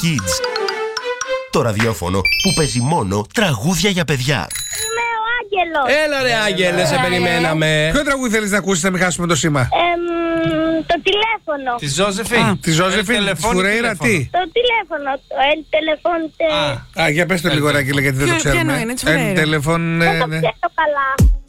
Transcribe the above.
Kids. Το ραδιόφωνο που παίζει μόνο τραγούδια για παιδιά. Είμαι ο Άγγελος. Έλα ρε Άγγελε, σε περιμέναμε. Ποιο τραγούδι θέλεις να ακούσεις, να μην χάσουμε το σήμα? Το τηλέφωνο. Τη Ζώζεφιν. Τη Ζώζεφιν, τη Φουρέιρα, τι? Το τηλέφωνο. El teléfono. Για πες το λίγο, Άγγελε, γιατί δεν το ξέρουμε. Ποιο είναι, Δεν το ξέρω καλά.